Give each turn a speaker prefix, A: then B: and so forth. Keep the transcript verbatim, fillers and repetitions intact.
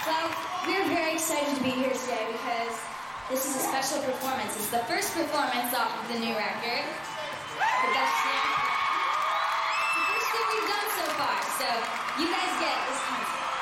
A: Well, we're very excited to be here today because this is a special performance. It's the first performance off of the new record. The best thing. It's the first thing we've done so far, so you guys get this concert.